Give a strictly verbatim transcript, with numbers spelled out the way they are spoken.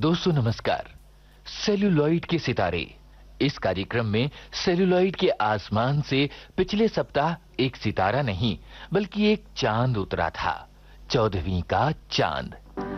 दोस्तों नमस्कार। सेल्यूलॉइड के सितारे, इस कार्यक्रम में सेल्यूलॉइड के आसमान से पिछले सप्ताह एक सितारा नहीं बल्कि एक चांद उतरा था। चौदहवीं का चांद।